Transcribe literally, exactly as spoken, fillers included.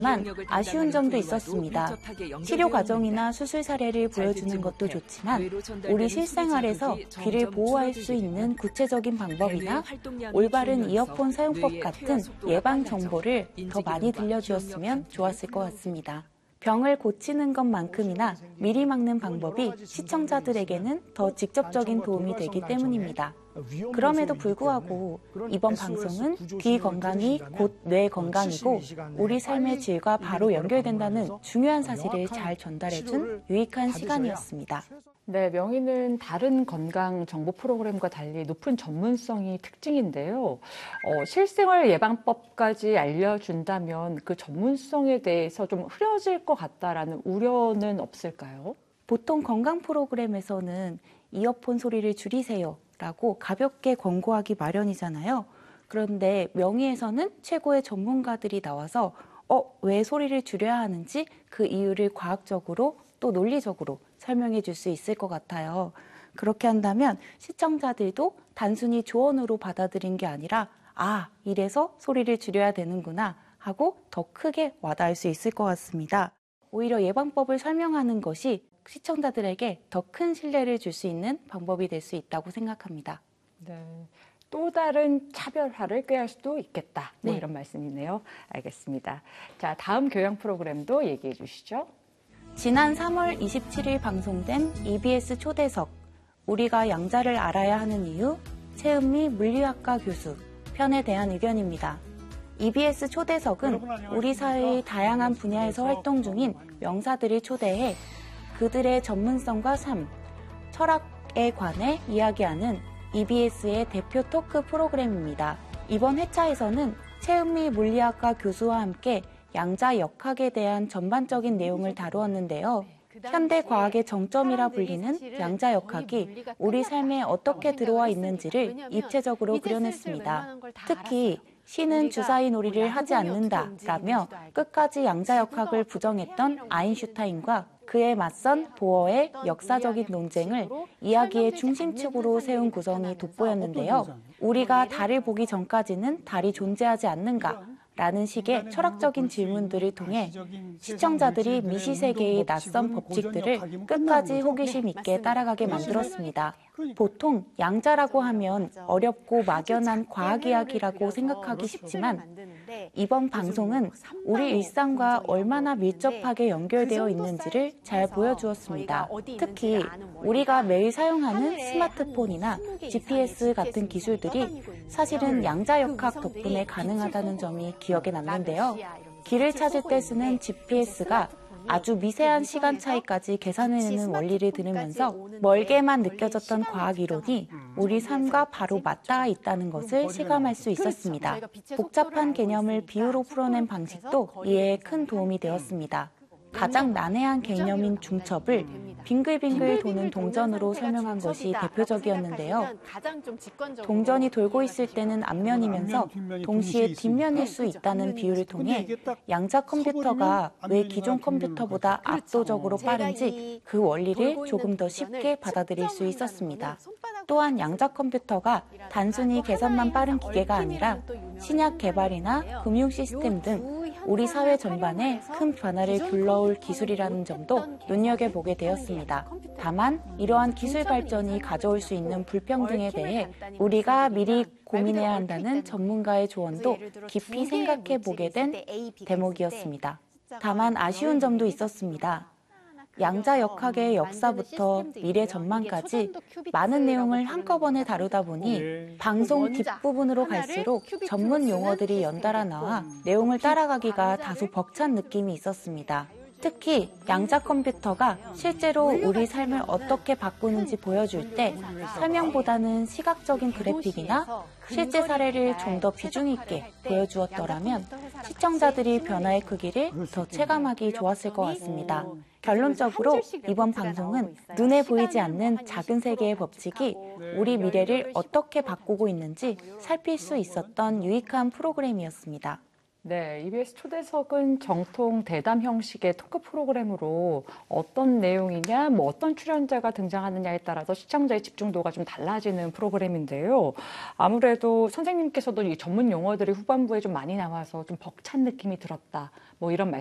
만 아쉬운 점도 있었습니다. 치료 과정이나 수술 사례를 보여주는 것도 좋지만 우리 실생활에서 귀를 보호할 수 있는 구체적인 방법이나 올바른 이어폰 사용법 같은 예방 정보를 더 많이 들려주었으면 좋았을 것 같습니다. 병을 고치는 것만큼이나 미리 막는 방법이 시청자들에게는 더 직접적인 도움이 되기 때문입니다. 그럼에도 불구하고 이번 방송은 귀 건강이 곧 뇌 건강이고 우리 삶의 질과 바로 연결된다는 중요한 사실을 잘 전달해준 유익한 시간이었습니다. 네, 명의는 다른 건강 정보 프로그램과 달리 높은 전문성이 특징인데요. 어, 실생활 예방법까지 알려준다면 그 전문성에 대해서 좀 흐려질 것 같다라는 우려는 없을까요? 보통 건강 프로그램에서는 이어폰 소리를 줄이세요 라고 가볍게 권고하기 마련이잖아요. 그런데 명의에서는 최고의 전문가들이 나와서 어, 왜 소리를 줄여야 하는지 그 이유를 과학적으로 또 논리적으로 설명해 줄 수 있을 것 같아요. 그렇게 한다면 시청자들도 단순히 조언으로 받아들인 게 아니라 아, 이래서 소리를 줄여야 되는구나 하고 더 크게 와닿을 수 있을 것 같습니다. 오히려 예방법을 설명하는 것이 시청자들에게 더 큰 신뢰를 줄 수 있는 방법이 될 수 있다고 생각합니다. 네, 또 다른 차별화를 꾀할 수도 있겠다. 뭐 네. 이런 말씀이네요. 알겠습니다. 자, 다음 교양 프로그램도 얘기해 주시죠. 지난 삼월 이십칠일 방송된 이비에스 초대석 우리가 양자를 알아야 하는 이유 최은미 물리학과 교수 편에 대한 의견입니다. 이비에스 초대석은 우리 사회의 다양한 분야에서 활동 중인 명사들을 초대해 그들의 전문성과 삶, 철학에 관해 이야기하는 이비에스의 대표 토크 프로그램입니다. 이번 회차에서는 최은미 물리학과 교수와 함께 양자 역학에 대한 전반적인 내용을 다루었는데요. 현대 과학의 정점이라 불리는 양자 역학이 우리 삶에 어떻게 들어와 있는지를 입체적으로 그려냈습니다. 특히 신은 주사위 놀이를 하지 않는다라며 끝까지 양자 역학을 부정했던 아인슈타인과 그에 맞선 보어의 역사적인 논쟁을 이야기의 중심축으로 세운 구성이 돋보였는데요. 우리가 달을 보기 전까지는 달이 존재하지 않는가? 라는 식의 철학적인 질문들을 통해 시청자들이 미시세계의 낯선 법칙들을 끝까지 호기심 있게 따라가게 만들었습니다. 보통 양자라고 하면 어렵고 막연한 과학 이야기라고 생각하기 쉽지만 이번 방송은 우리 일상과 얼마나 밀접하게 연결되어 있는지를 잘 보여주었습니다. 특히 우리가 매일 사용하는 스마트폰이나 지피에스 같은 기술들이 사실은 양자역학 덕분에 가능하다는 점이 기억에 남는데요. 길을 찾을 때 쓰는 지피에스가 아주 미세한 시간 차이까지 계산해내는 원리를 들으면서 멀게만 느껴졌던 과학 이론이 우리 삶과 바로 맞닿아 있다는 것을 실감할 수 있었습니다. 복잡한 개념을 비유로 풀어낸 방식도 이해에 큰 도움이 되었습니다. 가장 난해한 개념인 중첩을 빙글빙글 도는 동전으로 설명한 것이 대표적이었는데요. 동전이 돌고 있을 때는 앞면이면서 동시에 뒷면일 수 있다는 비유를 통해 양자 컴퓨터가 왜 기존 컴퓨터보다 압도적으로 빠른지 그 원리를 조금 더 쉽게 받아들일 수 있었습니다. 또한 양자 컴퓨터가 단순히 계산만 빠른 기계가 아니라 신약 개발이나 금융 시스템 등 우리 사회 전반에 큰 변화를 불러올 기술이라는 점도 눈여겨보게 되었습니다. 다만 이러한 기술 발전이 가져올 수 있는 불평등에 대해 우리가 미리 고민해야 한다는 전문가의 조언도 깊이 생각해보게 된 대목이었습니다. 다만 아쉬운 점도 있었습니다. 양자 역학의 역사부터 미래 전망까지 많은 내용을 한꺼번에 다루다 보니 방송 뒷부분으로 갈수록 전문 용어들이 연달아 나와 내용을 따라가기가 다소 벅찬 느낌이 있었습니다. 특히 양자 컴퓨터가 실제로 우리 삶을 어떻게 바꾸는지 보여줄 때 설명보다는 시각적인 그래픽이나 실제 사례를 좀 더 비중 있게 보여주었더라면 시청자들이 변화의 크기를 더 체감하기 좋았을 것 같습니다. 결론적으로 이번 방송은 눈에 보이지 않는 작은 세계의 법칙이 우리 미래를 어떻게 바꾸고 있는지 살필 수 있었던 유익한 프로그램이었습니다. 네, 이비에스 초대석은 정통 대담 형식의 토크 프로그램으로 어떤 내용이냐, 뭐 어떤 출연자가 등장하느냐에 따라서 시청자의 집중도가 좀 달라지는 프로그램인데요. 아무래도 선생님께서도 이 전문 용어들이 후반부에 좀 많이 나와서 좀 벅찬 느낌이 들었다. 뭐 이런 말씀